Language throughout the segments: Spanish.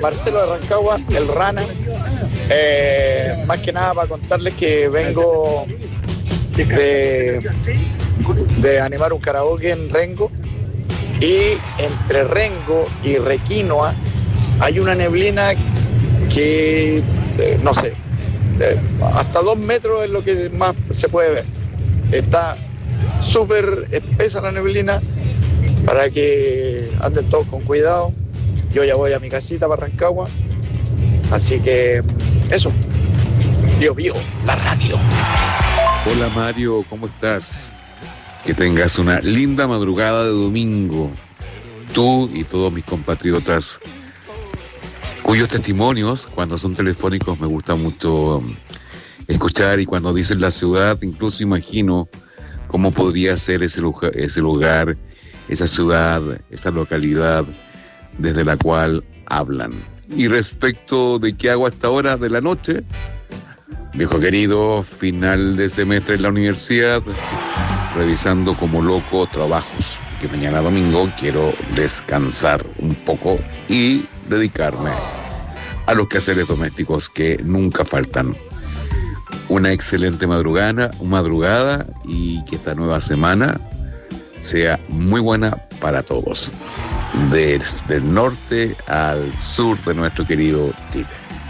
Marcelo de Rancagua, el Rana. Más que nada para contarles que vengo de animar un karaoke en Rengo, y entre Rengo y Requinoa hay una neblina que, no sé, hasta 2 metros es lo que más se puede ver. Está súper espesa la neblina, para que anden todos con cuidado. Yo ya voy a mi casita para Rancagua, así que eso. Bio Bio, la radio. Hola Mario, ¿cómo estás? Que tengas una linda madrugada de domingo, tú y todos mis compatriotas, cuyos testimonios, cuando son telefónicos, me gusta mucho escuchar, y cuando dicen la ciudad, incluso imagino cómo podría ser ese lugar, esa ciudad, esa localidad desde la cual hablan. Y respecto de qué hago a esta hora de la noche, viejo querido, final de semestre en la universidad, revisando como loco trabajos, que mañana domingo quiero descansar un poco y dedicarme a los quehaceres domésticos que nunca faltan. Una excelente madrugada, y que esta nueva semana sea muy buena para todos, desde el norte al sur de nuestro querido Chile.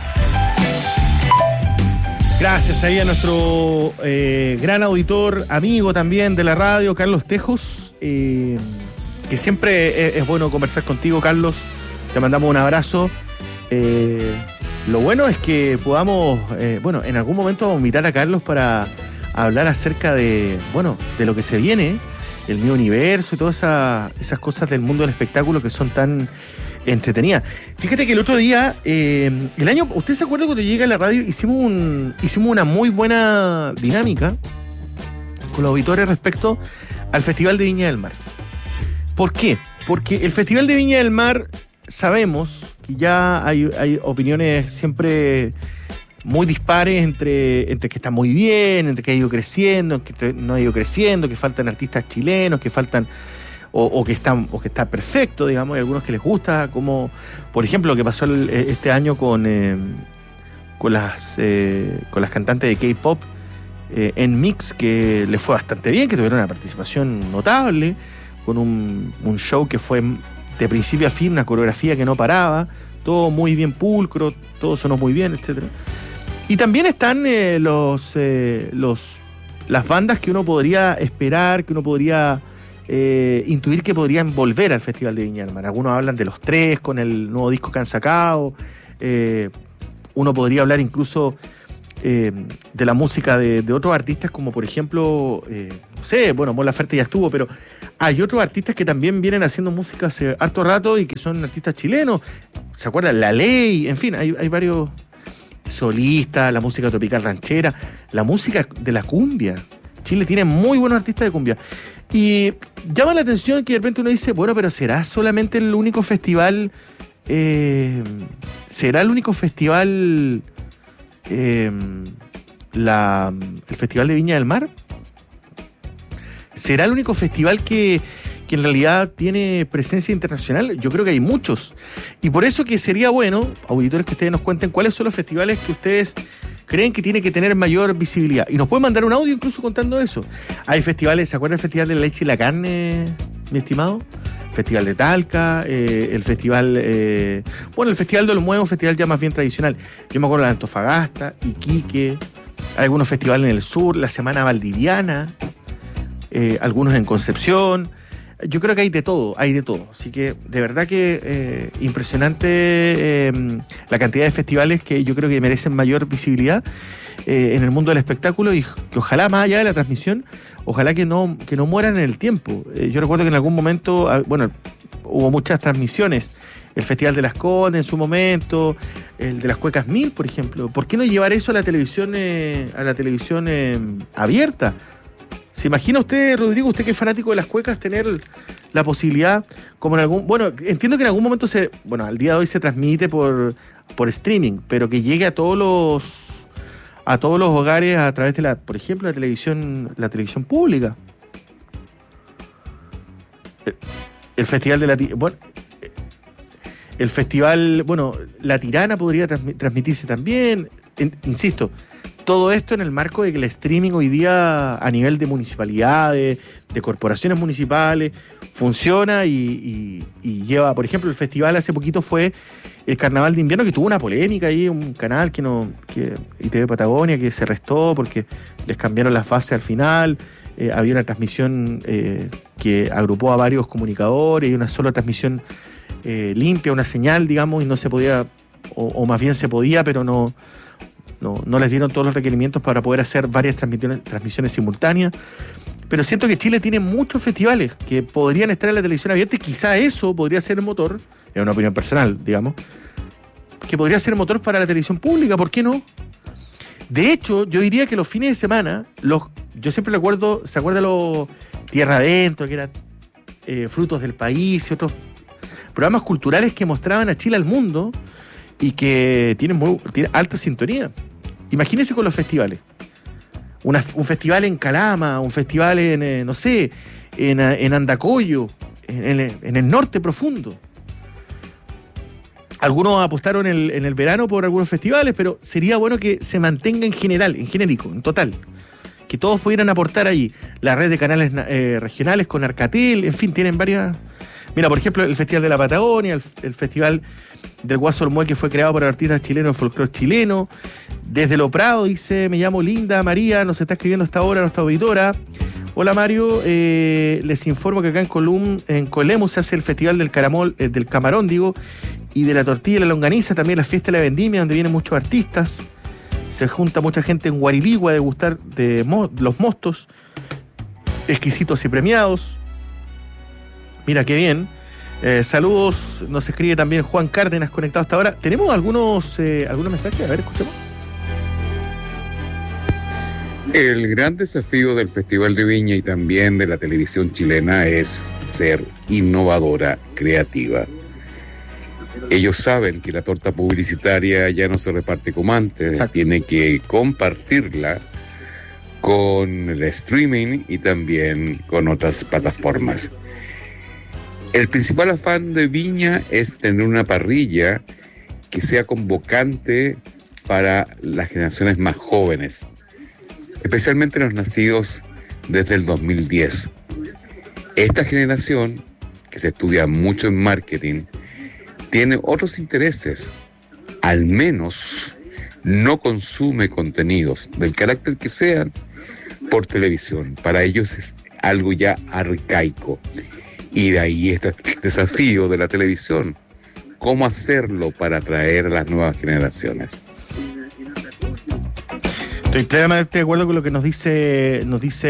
Gracias ahí a nuestro gran auditor, amigo también de la radio, Carlos Tejos, que siempre es bueno conversar contigo, Carlos. Te mandamos un abrazo. Lo bueno es que podamos, en algún momento vamos a invitar a Carlos para hablar acerca de lo que se viene, el mío universo y todas esas cosas del mundo del espectáculo que son tan entretenidas. Fíjate que el otro día, ¿usted se acuerda cuando llega a la radio? Hicimos una muy buena dinámica con los auditores respecto al Festival de Viña del Mar. ¿Por qué? Porque el Festival de Viña del Mar, sabemos que ya hay opiniones siempre muy dispares entre que está muy bien, entre que ha ido creciendo, que no ha ido creciendo, que faltan artistas chilenos, que faltan o que está perfecto, digamos. Hay algunos que les gusta, como por ejemplo lo que pasó este año con las cantantes de K-pop en Mix, que les fue bastante bien, que tuvieron una participación notable, con un show que fue de principio a fin, una coreografía que no paraba, todo muy bien pulcro, todo sonó muy bien, etcétera. Y también están las bandas que uno podría esperar, que uno podría intuir que podrían volver al Festival de Viña del Mar. Algunos hablan de Los Tres con el nuevo disco que han sacado. Uno podría hablar incluso de la música de otros artistas, como por ejemplo, no sé, Mon Laferte ya estuvo, pero hay otros artistas que también vienen haciendo música hace harto rato y que son artistas chilenos. ¿Se acuerdan? La Ley, en fin, hay varios solistas, la música tropical ranchera, la música de la cumbia. Chile tiene muy buenos artistas de cumbia. Y llama la atención que de repente uno dice, bueno, pero ¿será solamente el único festival? ¿Será el único festival el Festival de Viña del Mar? ¿Será el único festival que en realidad tiene presencia internacional? Yo creo que hay muchos. Y por eso que sería bueno, auditores, que ustedes nos cuenten cuáles son los festivales que ustedes creen que tiene que tener mayor visibilidad. Y nos pueden mandar un audio incluso contando eso. Hay festivales, ¿se acuerdan del Festival de la Leche y la Carne, mi estimado? Festival de Talca, el Festival... el Festival de Olmué, un festival ya más bien tradicional. Yo me acuerdo de Antofagasta, Iquique, hay algunos festivales en el sur, la Semana Valdiviana, algunos en Concepción. Yo creo que hay de todo. Así que de verdad que impresionante la cantidad de festivales que yo creo que merecen mayor visibilidad en el mundo del espectáculo, y que ojalá, más allá de la transmisión, ojalá que no mueran en el tiempo. Yo recuerdo que en algún momento, hubo muchas transmisiones. El Festival de las Condes en su momento, el de las Cuecas 1000, por ejemplo. ¿Por qué no llevar eso a la televisión abierta? ¿Se imagina usted, Rodrigo, usted que es fanático de las cuecas, tener la posibilidad, como en algún... Bueno, entiendo que en algún momento al día de hoy se transmite por streaming, pero que llegue a todos los hogares a través de por ejemplo, la televisión pública. El Festival de la... El festival, bueno, La Tirana podría transmitirse también. Insisto, todo esto en el marco de que el streaming hoy día a nivel de municipalidades, de corporaciones municipales, funciona y lleva, por ejemplo, el festival hace poquito fue el Carnaval de Invierno, que tuvo una polémica ahí, un canal que ITV Patagonia, que se restó porque les cambiaron las bases al final. Había una transmisión que agrupó a varios comunicadores y una sola transmisión limpia, una señal, digamos, y no se podía, o más bien se podía, pero no les dieron todos los requerimientos para poder hacer varias transmisiones simultáneas. Pero siento que Chile tiene muchos festivales que podrían estar en la televisión abierta y quizá eso podría ser el motor, es una opinión personal, digamos, que podría ser el motor para la televisión pública, ¿por qué no? De hecho, yo diría que los fines de semana, yo siempre recuerdo, ¿se acuerdan los Tierra Adentro, que era Frutos del País y otros programas culturales que mostraban a Chile al mundo y que tienen alta sintonía? Imagínense con los festivales. Un festival en Calama, un festival en, no sé, en Andacollo, en el norte profundo. Algunos apostaron en el verano por algunos festivales, pero sería bueno que se mantenga en general, en genérico, en total. Que todos pudieran aportar ahí. La red de canales regionales con Arcatel, en fin, tienen varias... Mira, por ejemplo, el Festival de la Patagonia, el Festival del Guaso Olmué, que fue creado por artistas chilenos, folclore chileno. Desde Lo Prado, dice, me llamo Linda María, nos está escribiendo hasta ahora nuestra auditora. Hola Mario, les informo que acá en Colemu se hace el Festival del Camarón, y de la tortilla y la longaniza, también la fiesta de la vendimia, donde vienen muchos artistas. Se junta mucha gente en Guaribigua a degustar de los mostos, exquisitos y premiados. Mira, qué bien. Saludos, nos escribe también Juan Cárdenas, conectado hasta ahora. ¿Tenemos algunos mensajes? A ver, escuchemos. El gran desafío del Festival de Viña y también de la televisión chilena es ser innovadora, creativa. Ellos saben que la torta publicitaria ya no se reparte como antes, exacto, tiene que compartirla con el streaming y también con otras plataformas. El principal afán de Viña es tener una parrilla que sea convocante para las generaciones más jóvenes, especialmente los nacidos desde el 2010. Esta generación, que se estudia mucho en marketing, tiene otros intereses, al menos no consume contenidos, del carácter que sean, por televisión. Para ellos es algo ya arcaico. Y de ahí está el desafío de la televisión. ¿Cómo hacerlo para atraer a las nuevas generaciones? Estoy plenamente de acuerdo con lo que nos dice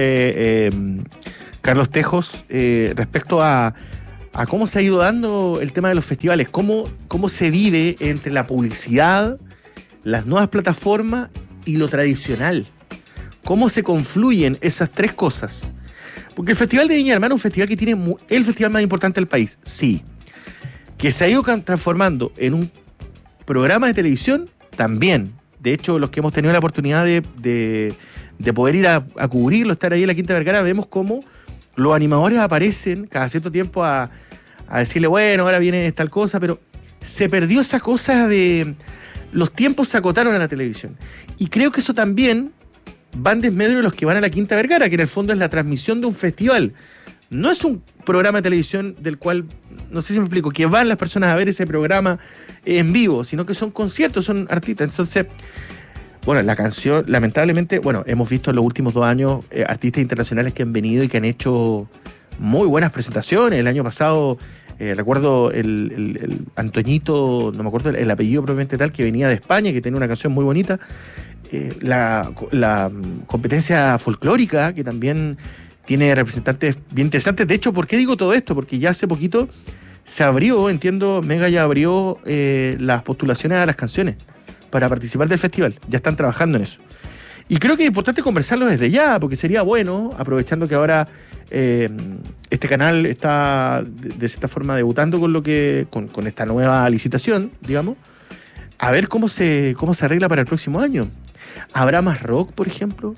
Carlos Tejos respecto a cómo se ha ido dando el tema de los festivales, cómo se vive entre la publicidad, las nuevas plataformas y lo tradicional. Cómo se confluyen esas tres cosas. Porque el Festival de Viña del Mar es un festival que tiene el festival más importante del país, sí. Que se ha ido transformando en un programa de televisión, también. De hecho, los que hemos tenido la oportunidad de poder ir a cubrirlo, estar ahí en la Quinta Vergara, vemos cómo los animadores aparecen cada cierto tiempo a decirle, bueno, ahora viene tal cosa, pero se perdió esa cosa de... Los tiempos se acotaron a la televisión. Y creo que eso también va en desmedro de los que van a la Quinta Vergara, que en el fondo es la transmisión de un festival. No es un programa de televisión del cual, no sé si me explico, que van las personas a ver ese programa en vivo, sino que son conciertos, son artistas. Entonces, bueno, la canción, lamentablemente, bueno, hemos visto en los últimos 2 años artistas internacionales que han venido y que han hecho muy buenas presentaciones. El año pasado, recuerdo el Antoñito, no me acuerdo el apellido propiamente tal, que venía de España, que tenía una canción muy bonita. La competencia folclórica, que también tiene representantes bien interesantes. De hecho, ¿por qué digo todo esto? Porque ya hace poquito se abrió, entiendo, Mega ya abrió las postulaciones a las canciones para participar del festival. Ya están trabajando en eso. Y creo que es importante conversarlo desde ya, porque sería bueno, aprovechando que ahora este canal está de cierta forma debutando con esta nueva licitación, digamos, a ver cómo se arregla para el próximo año. ¿Habrá más rock, por ejemplo?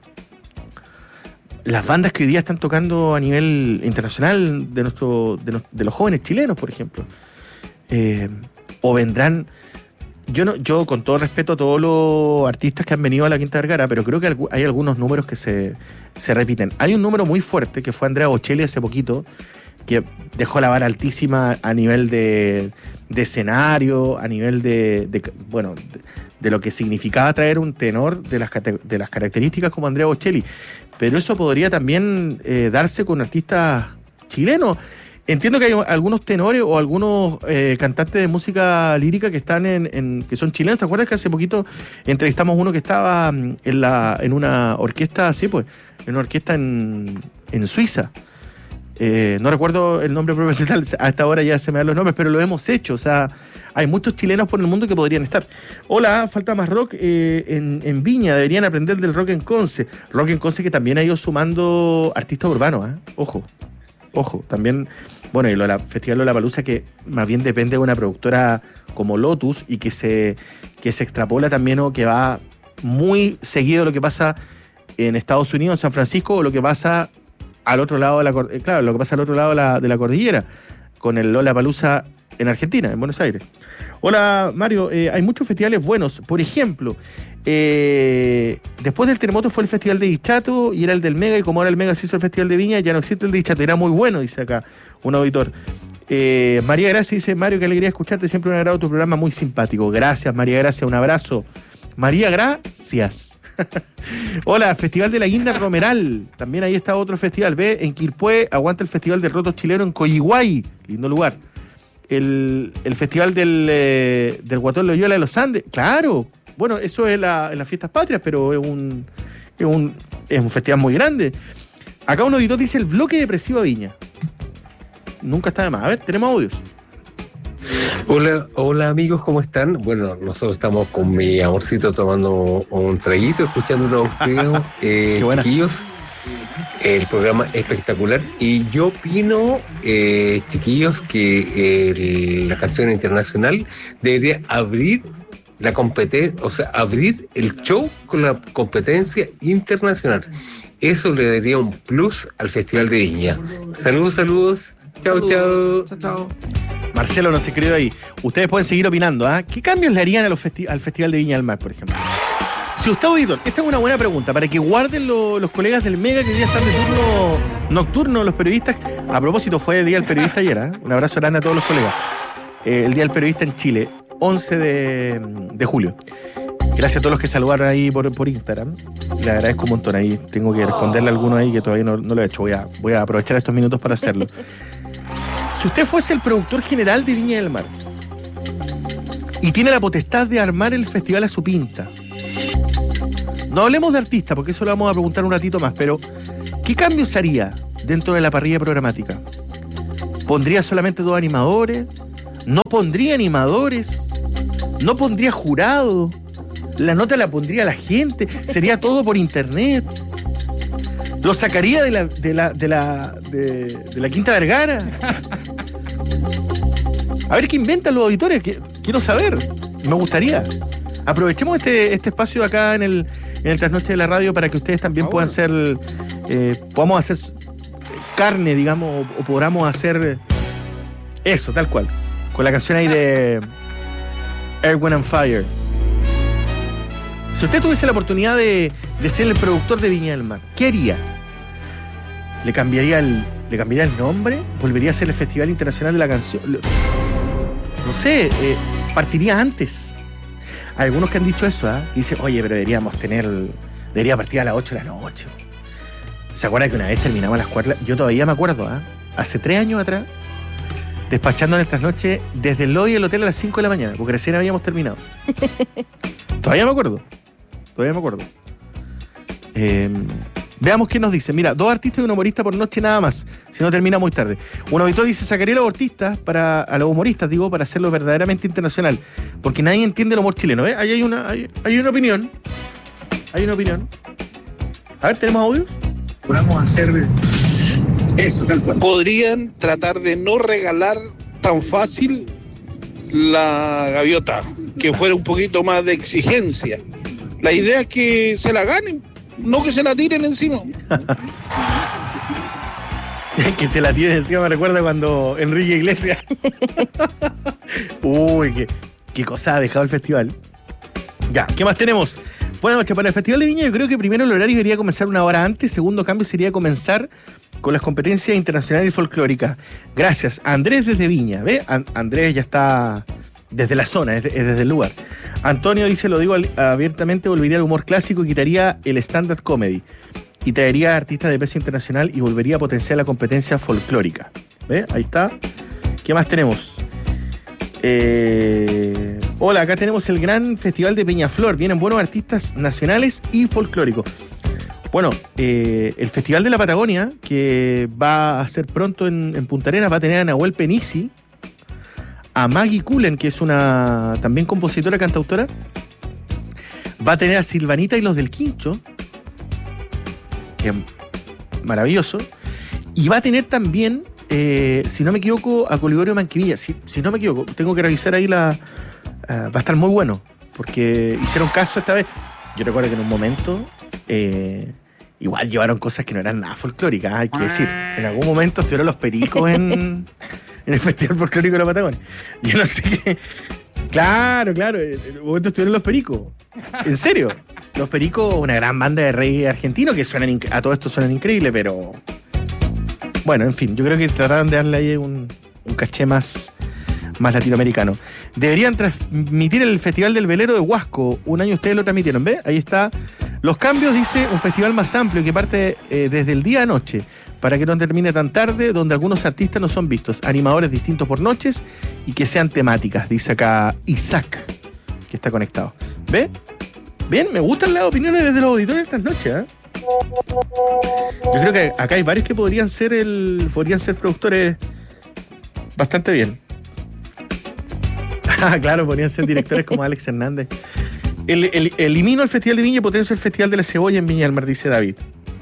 Las bandas que hoy día están tocando a nivel internacional de los jóvenes chilenos, por ejemplo. o vendrán. Yo con todo respeto a todos los artistas que han venido a la Quinta Vergara, pero creo que hay algunos números que se repiten. Hay un número muy fuerte que fue Andrea Bocelli hace poquito, que dejó la vara altísima a nivel de escenario, a nivel de lo que significaba traer un tenor de las características como Andrea Bocelli. Pero eso podría también darse con artistas chilenos. Entiendo que hay algunos tenores o algunos cantantes de música lírica que están que son chilenos. ¿Te acuerdas que hace poquito entrevistamos uno que estaba en una orquesta, sí, pues, en una orquesta en Suiza? No recuerdo el nombre propiamente tal, a esta hora ya se me dan los nombres, pero lo hemos hecho. O sea, hay muchos chilenos por el mundo que podrían estar. Hola, falta más rock en Viña, deberían aprender del rock en Conce. Rock en Conce que también ha ido sumando artistas urbanos, Ojo, también, bueno, y el Festival Lollapalooza, que más bien depende de una productora como Lotus y que se extrapola también, o que va muy seguido de lo que pasa en Estados Unidos, en San Francisco, o lo que pasa al otro lado de la cordillera, con el Lollapalooza en Argentina, en Buenos Aires. Hola, Mario, hay muchos festivales buenos. Por ejemplo, después del terremoto fue el Festival de Dichato y era el del Mega, y como ahora el Mega se hizo el Festival de Viña, ya no existe el de Dichato. Era muy bueno, dice acá un auditor. María Gracia dice: Mario, qué alegría escucharte, siempre un agrado tu programa, muy simpático. Gracias, María Gracia, un abrazo. María, gracias. Hola, Festival de la Guinda Romeral, también ahí está otro festival. Ve, en Quilpué aguanta el Festival del Roto Chileno en Coyihuay, lindo lugar. El Festival del Guatón Loyola de los Andes, claro, bueno, eso es en las fiestas patrias, pero es un festival muy grande. Acá un auditor dice: el bloque depresivo a Viña. Nunca está de más. A ver, tenemos audios. Hola amigos, ¿cómo están? Bueno, nosotros estamos con mi amorcito tomando un traguito, escuchando unos chiquillos. El programa espectacular. Y yo opino, chiquillos, que la canción internacional debería abrir la competencia, o sea, abrir el show con la competencia internacional. Eso le daría un plus al Festival de Viña. Saludos. Chao. Marcelo nos escribió ahí. Ustedes pueden seguir opinando, ¿ah? ¿Qué cambios le harían al Festival de Viña del Mar, por ejemplo? Si usted, auditor, esta es una buena pregunta, para que guarden los colegas del Mega que hoy día están de turno nocturno, los periodistas. A propósito, fue el Día del Periodista ayer, ¿eh? Un abrazo grande a todos los colegas. El Día del Periodista en Chile, 11 de julio. Gracias a todos los que saludaron ahí por Instagram. Le agradezco un montón. Ahí tengo que responderle a alguno ahí que todavía no lo he hecho. Voy a aprovechar estos minutos para hacerlo. Si usted fuese el productor general de Viña del Mar y tiene la potestad de armar el festival a su pinta, no hablemos de artistas, porque eso lo vamos a preguntar un ratito más, pero ¿qué cambios haría dentro de la parrilla programática? ¿Pondría solamente 2 animadores? ¿No pondría animadores? ¿No pondría jurado? ¿La nota la pondría la gente? ¿Sería todo por internet? ¿Lo sacaría de la Quinta Vergara? A ver qué inventan los auditores, quiero saber, me gustaría. Aprovechemos este espacio acá en el Trasnoche de la Radio para que ustedes también puedan ser, podamos hacer carne, digamos, o podamos hacer eso, tal cual, con la canción ahí de Earth, Wind and Fire. Si usted tuviese la oportunidad de ser el productor de Viña del Mar, ¿qué haría? ¿Le cambiaría el nombre? ¿Volvería a ser el Festival Internacional de la Canción? No sé, partiría antes. Hay algunos que han dicho eso, ¿eh? Que dicen: oye, pero debería partir a las 8 de la noche. ¿Se acuerdan que una vez terminamos a las 4? Yo todavía me acuerdo, hace 3 años atrás, despachando en el trasnoche desde el lobby del hotel a las 5 de la mañana, porque recién habíamos terminado. Todavía me acuerdo. Veamos qué nos dice. Mira, 2 artistas y un humorista por noche nada más, si no termina muy tarde. Un auditor dice: sacaría a los artistas a los humoristas, para hacerlo verdaderamente internacional, porque nadie entiende el humor chileno. Ahí hay una opinión. A ver, ¿tenemos audios? Podamos hacer eso, tal cual. Podrían tratar de no regalar tan fácil la gaviota, que fuera un poquito más de exigencia. La idea es que se la ganen, no que se la tiren encima. Que se la tiren encima me recuerda cuando Enrique Iglesias Uy, qué cosa ha dejado el festival. Ya, ¿qué más tenemos? Buenas noches. Para el Festival de Viña yo creo que primero el horario debería comenzar una hora antes. Segundo cambio sería comenzar con las competencias internacionales y folclóricas. Gracias. Andrés desde Viña. ¿Ve? Andrés ya está desde la zona, es desde el lugar. Antonio dice, lo digo abiertamente, volvería al humor clásico y quitaría el stand-up comedy. Y traería artistas de peso internacional y volvería a potenciar la competencia folclórica. ¿Ve? Ahí está. ¿Qué más tenemos? Hola, acá tenemos el gran festival de Peñaflor. Vienen buenos artistas nacionales y folclóricos. Bueno, el Festival de la Patagonia, que va a ser pronto en Punta Arenas, va a tener a Nahuel Penisi, a Maggie Cullen, que es una también compositora, cantautora. Va a tener a Silvanita y los del Quincho, que es maravilloso. Y va a tener también, si no me equivoco, a Coligorio Manquivilla. Si no me equivoco, tengo que revisar ahí va a estar muy bueno, porque hicieron caso esta vez. Yo recuerdo que en un momento igual llevaron cosas que no eran nada folclóricas, hay que decir. En algún momento estuvieron los Pericos en el Festival Folclórico de la Patagonia. Yo no sé qué. Claro, en un momento estuvieron los Pericos. En serio. Los Pericos, una gran banda de reggae argentino que suenan a todo esto suenan increíbles, pero bueno, en fin, yo creo que trataron de darle ahí un caché más latinoamericano. Deberían transmitir el Festival del Velero de Huasco. Un año ustedes lo transmitieron, ¿ve? Ahí está. Los cambios, dice, un festival más amplio que parte desde el día a noche, para que no termine tan tarde, donde algunos artistas no son vistos. Animadores distintos por noches y que sean temáticas, dice acá Isaac, que está conectado. ¿Ve? Bien, me gustan las opiniones desde los auditores estas noches, ¿eh? Yo creo que acá hay varios que podrían ser productores bastante bien. Claro, podrían ser directores como Alex Hernández. Elimino el Festival de Viña y potencio el Festival de la Cebolla en Viña del Mar, dice David.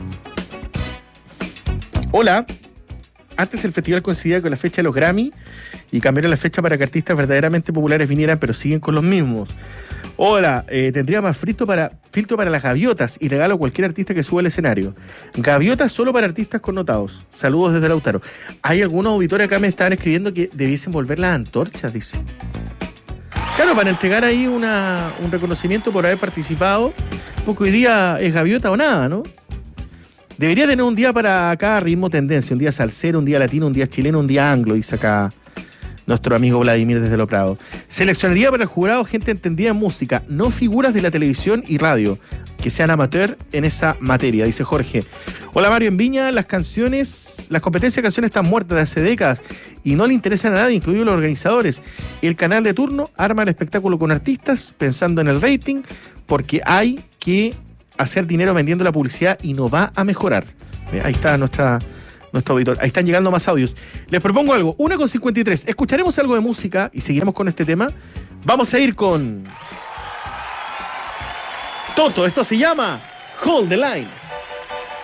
Hola. Antes el festival coincidía con la fecha de los Grammy y cambiaron la fecha para que artistas verdaderamente populares vinieran, pero siguen con los mismos. Hola, tendría más filtro para las gaviotas y regalo a cualquier artista que suba al escenario. Gaviotas solo para artistas connotados. Saludos desde Lautaro. Hay algunos auditores acá me estaban escribiendo que debiesen volver las antorchas, dice. Claro, para entregar ahí un reconocimiento por haber participado, porque hoy día es gaviota o nada, ¿no? Debería tener un día para cada ritmo tendencia, un día salsero, un día latino, un día chileno, un día anglo, dice acá nuestro amigo Vladimir desde Lo Prado. Seleccionaría para el jurado gente entendida en música, no figuras de la televisión y radio, que sean amateur en esa materia, dice Jorge. Hola Mario, en Viña las competencias de canciones están muertas de hace décadas y no le interesan a nadie, incluidos los organizadores. El canal de turno arma el espectáculo con artistas pensando en el rating, porque hay que hacer dinero vendiendo la publicidad y no va a mejorar. Ahí está nuestro auditor. Ahí están llegando más audios. Les propongo algo, 1:53. Escucharemos algo de música y seguiremos con este tema. Vamos a ir con Toto. Esto se llama Hold the Line.